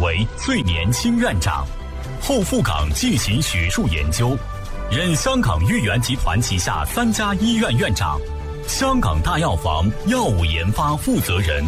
为最年轻院长，后赴港进行学术研究，任香港豫园集团旗下3家医院院长，香港大药房药物研发负责人。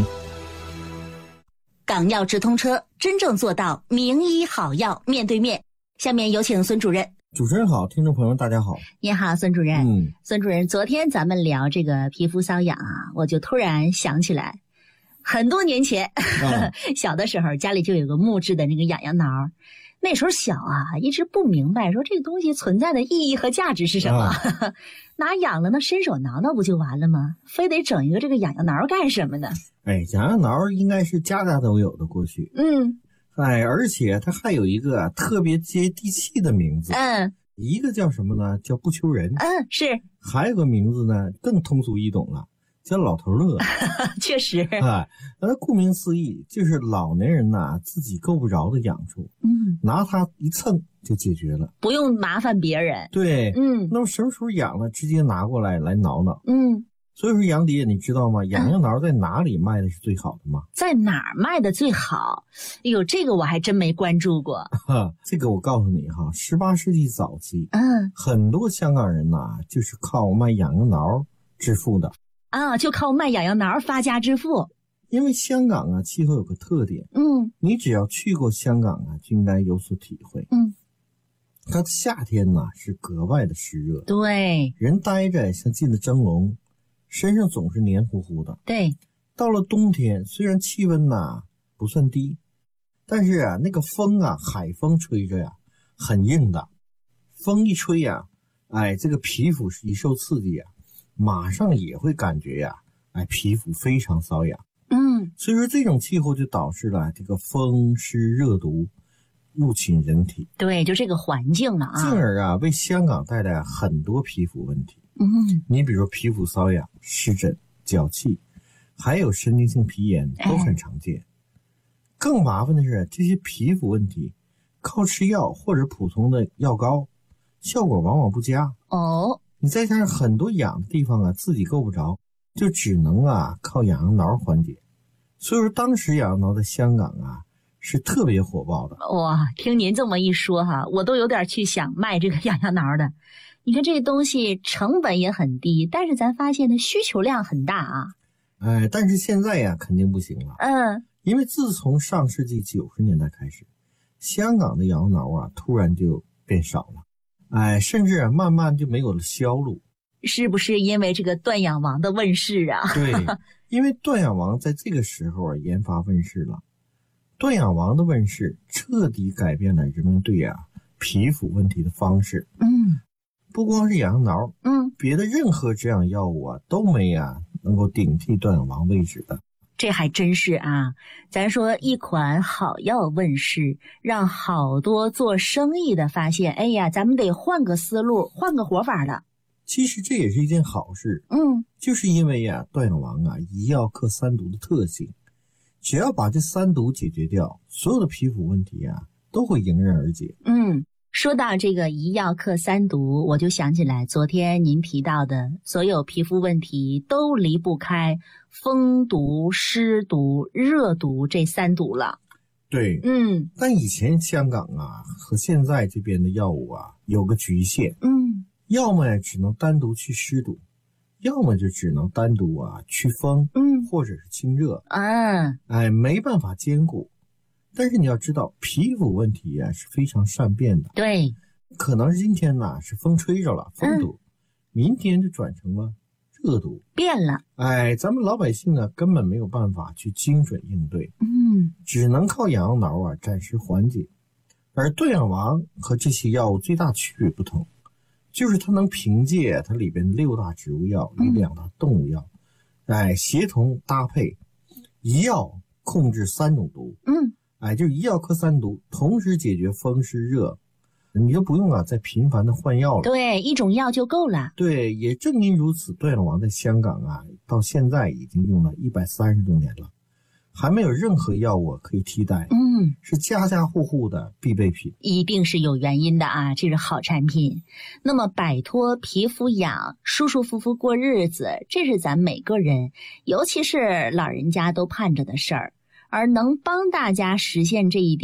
港药直通车，真正做到名医好药面对面。下面有请孙主任。 主持人好，听众朋友大家好。 你好，孙主任。孙主任，昨天咱们聊这个皮肤瘙痒啊，我就突然想起来，很多年前，小的时候家里就有个木质的那个痒痒挠。那时候小啊，一直不明白说这个东西存在的意义和价值是什么。拿痒了呢，伸手挠挠不就完了吗？非得整一个这个痒痒挠干什么呢？ 痒痒挠应该是家家都有的过去。而且它还有一个特别接地气的名字。一个叫什么呢？叫不求人。 是。 还有个名字呢，更通俗易懂了，叫老头乐。 确实。 顾名思义，就是老年人呐自己够不着的痒处，拿它一蹭就解决了， 不用麻烦别人。 对。那么什么时候痒了，直接拿过来挠挠。所以说杨迪你知道吗？痒痒挠在哪里卖的是最好的吗？ 在哪儿卖的最好？哎呦，这个我还真没关注过。 这个我告诉你哈，18世纪早期，很多香港人呐就是靠卖痒痒挠致富的。 就靠卖痒痒挠发家致富。 因为香港啊气候有个特点，你只要去过香港啊就应该有所体会。它的夏天呢是格外的湿热， 对， 人待着像进了蒸笼，身上总是黏糊糊的。 对， 到了冬天，虽然气温呐不算低，但是啊那个风啊，海风吹着呀很硬的，风一吹呀，这个皮肤一受刺激啊，马上也会感觉呀，皮肤非常瘙痒。所以说这种气候就导致了这个风湿热毒入侵人体。对， 就这个环境了啊， 进而啊为香港带来很多皮肤问题。你比如说皮肤瘙痒、湿疹、脚气，还有神经性皮炎都很常见。更麻烦的是，这些皮肤问题靠吃药或者普通的药膏，效果往往不佳。你再加上很多痒的地方啊自己够不着，就只能靠痒痒挠缓解。所以说当时痒痒挠在香港啊是特别火爆的。 哇，听您这么一说哈，我都有点去想卖这个痒痒挠的。你看这个东西成本也很低，但是咱发现的需求量很大啊。 但是现在呀肯定不行了。因为自从上世纪90年代开始，香港的痒痒挠啊突然就变少了，甚至慢慢就没有了销路。 是不是因为这个断痒王的问世啊？ 对，因为断痒王在这个时候研发问世了。断痒王的问世彻底改变了人们对皮肤问题的方式。不光是痒痒挠，别的任何止痒药物都没能够顶替断痒王位置的。 这还真是啊，咱说一款好药问世，让好多做生意的发现，咱们得换个思路，换个活法了。 其实这也是一件好事。就是因为断痒王一药克三毒的特性，只要把这3毒解决掉，所有的皮肤问题都会迎刃而解。 说到这个一药克3毒，我就想起来昨天您提到的所有皮肤问题都离不开风毒、湿毒、热毒这3毒了。 对。但以前香港和现在这边的药物有个局限。要么只能单独去湿毒，要么就只能单独去风，或者是清热。没办法兼顾。但是你要知道，皮肤问题是非常善变的。 对， 可能今天是风吹着了，风毒，明天就转成了热毒， 变了。 咱们老百姓根本没有办法去精准应对。只能靠痒痒挠暂时缓解。而断痒王和这些药物最大区别不同，就是它能凭借它里边的6大植物药与2大动物药，协同搭配，一药控制3种毒。就一药克3毒，同时解决风湿热，你就不用再频繁的换药了。 对，一种药就够了。 对，也正因如此，断痒王在香港到现在已经用了130多年了，还没有任何药物可以替代。是家家户户的必备品。 一定是有原因的这是好产品。那么摆脱皮肤痒，舒舒服服过日子，这是咱每个人，尤其是老人家都盼着的事儿。而能帮大家实现这一点